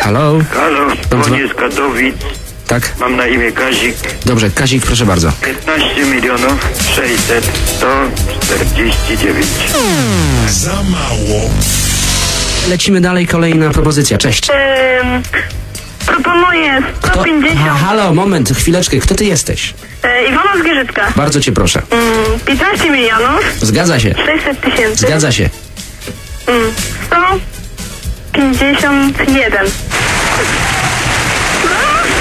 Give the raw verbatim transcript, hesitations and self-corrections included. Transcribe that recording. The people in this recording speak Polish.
Halo? Halo, Dobrze. dzwonię z Katowic. Tak? Mam na imię Kazik. Dobrze, Kazik, proszę bardzo. piętnaście milionów sześćset sto czterdzieści dziewięć. Za mało. Lecimy dalej, kolejna propozycja. Cześć. Ym, proponuję sto Kto? pięćdziesiąt. Ha, halo, moment, chwileczkę. Kto ty jesteś? E, Iwona z Gierzycka. Bardzo cię proszę. Ym, piętnaście milionów Zgadza się. sześćset tysięcy. Zgadza się. Ym, sto pięćdziesiąt jeden.